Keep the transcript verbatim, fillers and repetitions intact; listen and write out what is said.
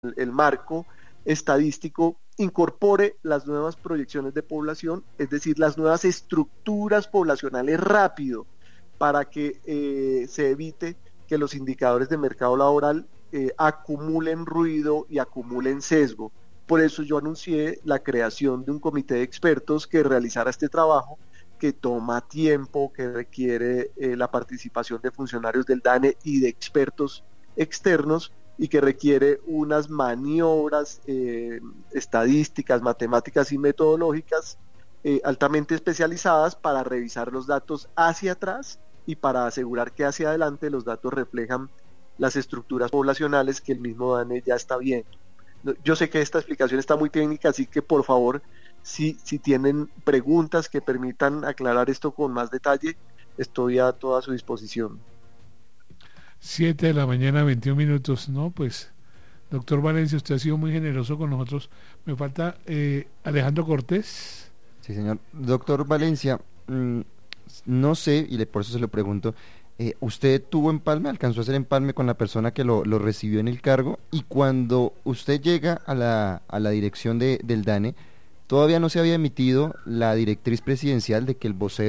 el, el marco estadístico incorpore las nuevas proyecciones de población, es decir, las nuevas estructuras poblacionales rápido, para que eh, se evite que los indicadores de mercado laboral eh, acumulen ruido y acumulen sesgo. Por eso yo anuncié la creación de un comité de expertos que realizara este trabajo, que toma tiempo, que requiere eh, la participación de funcionarios del DANE y de expertos externos, y que requiere unas maniobras eh, estadísticas, matemáticas y metodológicas eh, altamente especializadas para revisar los datos hacia atrás y para asegurar que hacia adelante los datos reflejan las estructuras poblacionales que el mismo DANE ya está viendo. Yo sé que esta explicación está muy técnica, así que por favor, si, si tienen preguntas que permitan aclarar esto con más detalle, estoy a toda su disposición. Siete de la mañana, veintiún minutos, ¿no? Pues, doctor Valencia, usted ha sido muy generoso con nosotros. Me falta eh, Alejandro Cortés. Sí, señor. Doctor Valencia, mmm, no sé, y le, por eso se lo pregunto, eh, ¿usted tuvo empalme, alcanzó a hacer empalme con la persona que lo, lo recibió en el cargo? Y cuando usted llega a la, a la dirección de, del DANE, todavía no se había emitido la directriz presidencial de que el vocero